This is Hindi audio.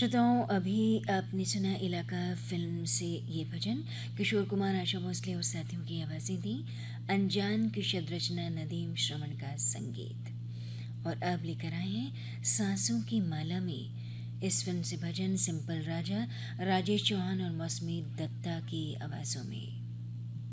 श्रोताओं, अभी आपने सुना इलाका फ़िल्म से ये भजन। किशोर कुमार, आशा भोसले और साथियों की आवाज़ें थीं। अनजान की शब्द रचना नदीम श्रवण का संगीत। और अब लेकर आए हैं सांसों की माला में इस फिल्म से भजन सिंपल राजा, राजेश चौहान और मौसमी दत्ता की आवाज़ों में।